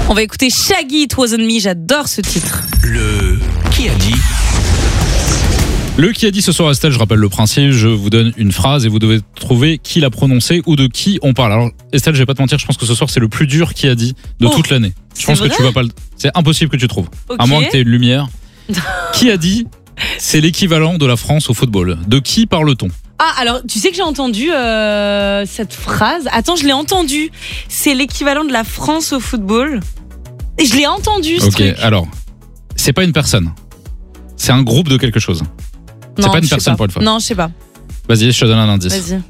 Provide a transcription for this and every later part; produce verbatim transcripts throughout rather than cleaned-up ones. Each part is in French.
On va écouter Shaggy, It Wasn't Me, j'adore ce titre. Le qui a dit? Le qui a dit ce soir, Estelle, je rappelle le principe, je vous donne une phrase et vous devez trouver qui l'a prononcée ou de qui on parle. Alors Estelle, je vais pas te mentir, je pense que ce soir c'est le plus dur qui a dit de Oh, toute l'année. Je pense vrai que tu vas pas le... C'est impossible que tu trouves. Ok. À moins que tu aies une lumière. Qui a dit? C'est l'équivalent de la France au football. De qui parle-t-on? Ah, alors, tu sais que j'ai entendu euh, cette phrase. Attends, je l'ai entendue. C'est l'équivalent de la France au football. Et je l'ai entendu, ce Ok, truc. alors, c'est pas une personne. C'est un groupe de quelque chose. C'est Non, pas une je sais personne pas. pour une fois. Non, je sais pas. Vas-y, je te donne un indice. Vas-y.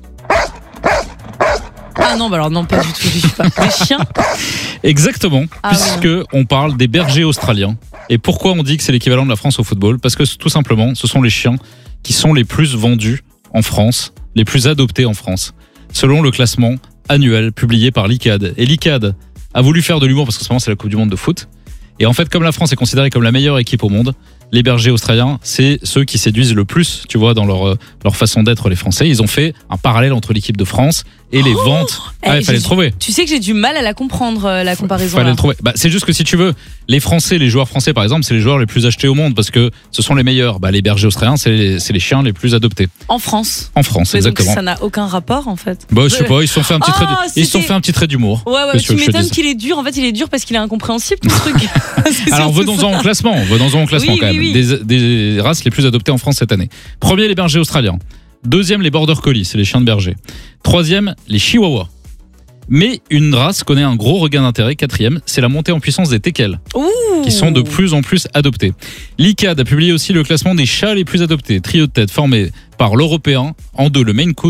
Ah non, bah alors non, pas du tout. Je sais pas. Les chiens. Exactement, Ah puisque ouais. on parle des bergers australiens. Et pourquoi on dit que c'est l'équivalent de la France au football? Parce que tout simplement, ce sont les chiens qui sont les plus vendus en France, les plus adoptés en France, selon le classement annuel publié par l'I C A D. Et l'I C A D a voulu faire de l'humour parce que ce moment c'est la Coupe du Monde de foot. Et en fait, comme la France est considérée comme la meilleure équipe au monde, les bergers australiens, c'est ceux qui séduisent le plus, tu vois, dans leur, leur façon d'être, les Français. Ils ont fait un parallèle entre l'équipe de France et les Oh ventes. Eh, Ah, il fallait j'ai- le trouver. Tu sais que j'ai du mal à la comprendre, euh, la comparaison. Fallait là. le trouver. Bah, c'est juste que si tu veux, les Français, les joueurs français par exemple, c'est les joueurs les plus achetés au monde parce que ce sont les meilleurs. Bah, les bergers australiens, c'est les, c'est les chiens les plus adoptés En France. en France, Mais donc exactement. ça n'a aucun rapport en fait. Bah, je sais pas, ils se sont fait un petit Oh, trait, de- ils se sont c'était- fait un petit trait d'humour. Ouais, ouais, Qu'est-ce que tu je te m'étonnes dise qu'il est dur. En fait, il est dur parce qu'il est incompréhensible, tout ce truc. C'est Alors surtout venons-en ça. au classement, venons-en au classement Oui, quand oui, même. oui. Des, des races les plus adoptées en France cette année. Premier, les bergers australiens. Deuxième, les border collies, c'est les chiens de berger. Troisième, les chihuahuas. Mais une race connaît un gros regain d'intérêt. Quatrième, c'est la montée en puissance des teckels, Ouh. qui sont de plus en plus adoptés. L'I C A D a publié aussi le classement des chats les plus adoptés. Trio de tête formé par l'Européen, en deux le Maine Coon